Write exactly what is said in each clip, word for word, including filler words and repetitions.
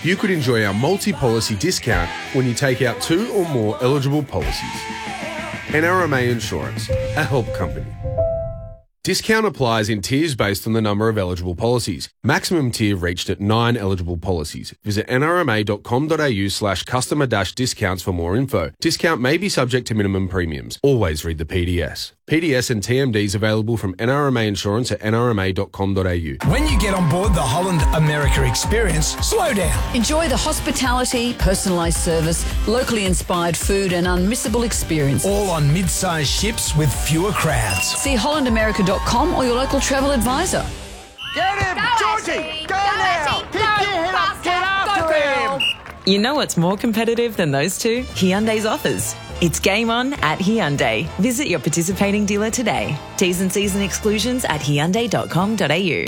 you could enjoy our multi-policy discount when you take out two or more eligible policies. N R M A Insurance, a help company. Discount applies in tiers based on the number of eligible policies. Maximum tier reached at nine eligible policies. Visit nrma.com.au slash customer dash discounts for more info. Discount may be subject to minimum premiums. Always read the P D S. P D S and T M Ds available from N R M A Insurance at n r m a dot com dot a u. When you get on board the Holland America experience, slow down. Enjoy the hospitality, personalised service, locally inspired food and unmissable experience. All on mid-sized ships with fewer crowds. See holland america dot com or your local travel advisor. Get him! Go, Georgie! Ashley! Go, Go, now! Ashley! Pick Go, your head up! faster! Get after Go, him! girl! You know what's more competitive than those two? Hyundai's offers. It's game on at Hyundai. Visit your participating dealer today. T's and C's and exclusions at hyundai dot com dot a u.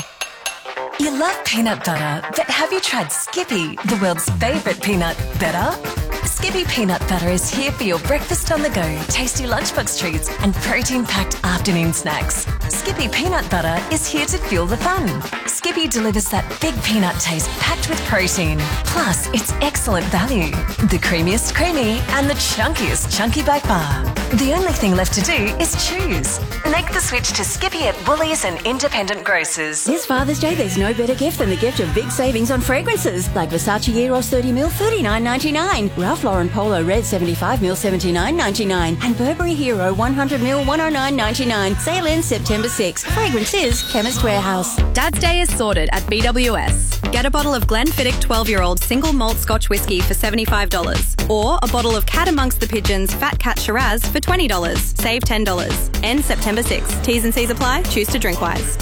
You love peanut butter, but have you tried Skippy, the world's favourite peanut butter? Skippy Peanut Butter is here for your breakfast on the go, tasty lunchbox treats and protein-packed afternoon snacks. Skippy Peanut Butter is here to fuel the fun. Skippy delivers that big peanut taste packed with protein. Plus, it's excellent value. The creamiest creamy and the chunkiest chunky by far. The only thing left to do is choose. Make the switch to Skippy at Woolies and independent grocers. This Father's Day, there's no better gift than the gift of big savings on fragrances, like Versace Eros thirty mil, thirty-nine ninety-nine, Ralph Lauren Polo Red seventy-five mil, seventy-nine ninety-nine, and Burberry Hero one hundred mil, one oh nine ninety-nine. Sale ends September sixth. Fragrances, Chemist Warehouse. Dad's Day is sorted at B W S. Get a bottle of Glenfiddich twelve-year-old single malt Scotch whisky for seventy-five dollars, or a bottle of Cat Amongst the Pigeons Fat Cat Shiraz for twenty dollars. Save ten dollars. Ends September sixth. T's and C's apply. Choose to drink wise.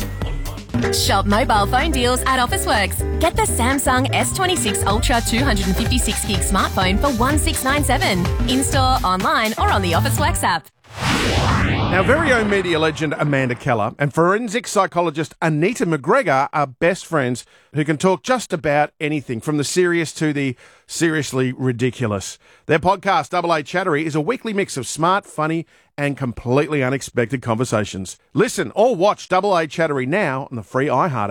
Shop mobile phone deals at Officeworks. Get the Samsung S twenty-six Ultra two fifty-six gig smartphone for one six nine seven. In-store, online or on the Officeworks app. Our very own media legend Amanda Keller and forensic psychologist Anita McGregor are best friends who can talk just about anything, from the serious to the seriously ridiculous. Their podcast, Double A Chattery, is a weekly mix of smart, funny and completely unexpected conversations. Listen or watch Double A Chattery now on the free iHeart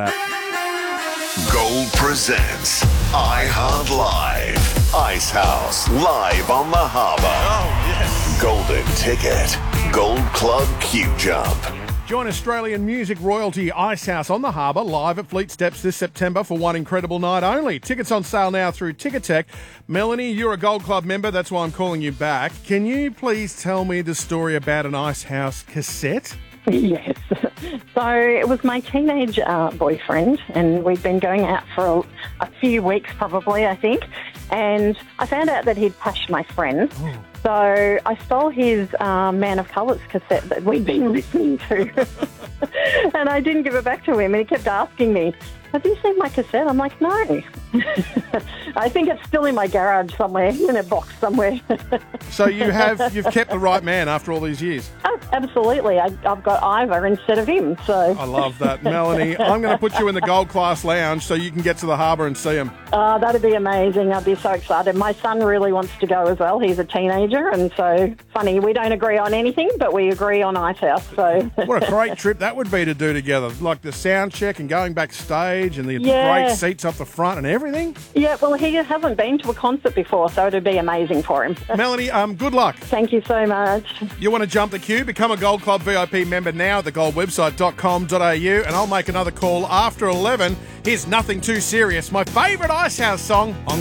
app. Gold presents iHeart Live. Ice House, live on the harbour. Oh, yes. Golden Ticket. Gold Club Q Jump. Join Australian music royalty Ice House on the harbour live at Fleet Steps this September for one incredible night only. Tickets on sale now through Ticketek. Melanie, you're a Gold Club member, that's why I'm calling you back. Can you please tell me the story about an Ice House cassette? Yes. So it was my teenage uh, boyfriend, and we'd been going out for a, a few weeks probably, I think, and I found out that he'd pashed my friend. Oh. So I stole his uh, Man of Colours cassette that we'd been listening to, and I didn't give it back to him, and he kept asking me, have you seen my cassette? I'm like, no. I think it's still in my garage somewhere, in a box somewhere. So you have, you've kept the right man after all these years? Oh, absolutely. I, I've got Ivor instead of him. So I love that. Melanie, I'm going to put you in the Gold Class Lounge so you can get to the harbour and see him. Oh, that'd be amazing. I'd be so excited. My son really wants to go as well. He's a teenager, and so funny. We don't agree on anything, but we agree on Ice House. So what a great trip that would be to do together, like the sound check and going backstage and the Yeah. great seats up the front and everything. Yeah, well, he hasn't been to a concert before, so it'd be amazing for him. Melanie, um, good luck. Thank you so much. You want to jump the queue? Become a Gold Club V I P member now at the gold website dot com dot a u, and I'll make another call after eleven. Here's Nothing Too Serious, my favourite Ice House song on